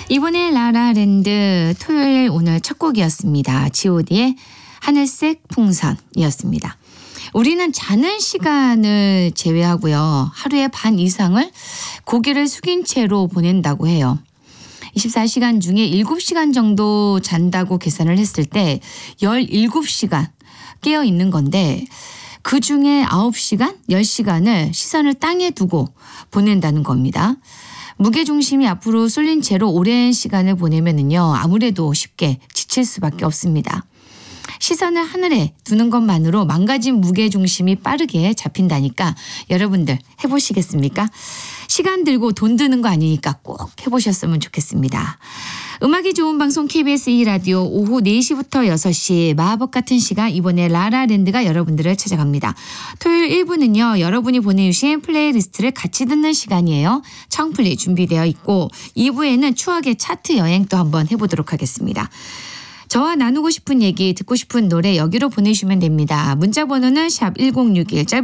이번에 라라랜드 토요일 오늘 첫 곡이었습니다. god의 하늘색 풍선이었습니다. 우리는 자는 시간을 제외하고요. 하루의 반 이상을 고개를 숙인 채로 보낸다고 해요. 24시간 중에 7시간 정도 잔다고 계산을 했을 때 17시간 깨어 있는 건데 그중에 9시간, 10시간을 시선을 땅에 두고 보낸다는 겁니다. 무게중심이 앞으로 쏠린 채로 오랜 시간을 보내면은요, 아무래도 쉽게 지칠 수밖에 없습니다. 시선을 하늘에 두는 것만으로 망가진 무게중심이 빠르게 잡힌다니까 여러분들 해보시겠습니까? 시간 들고 돈 드는 거 아니니까 꼭 해보셨으면 좋겠습니다. 음악이 좋은 방송 KBS 2라디오 오후 4시부터 6시 마법 같은 시간 이번에 라라랜드가 여러분들을 찾아갑니다. 토요일 1부는요. 여러분이 보내주신 플레이리스트를 같이 듣는 시간이에요. 청플리 준비되어 있고 2부에는 추억의 차트 여행 또 한번 해보도록 하겠습니다. 저와 나누고 싶은 얘기 듣고 싶은 노래 여기로 보내주시면 됩니다. 문자 번호는 샵 1061 짧은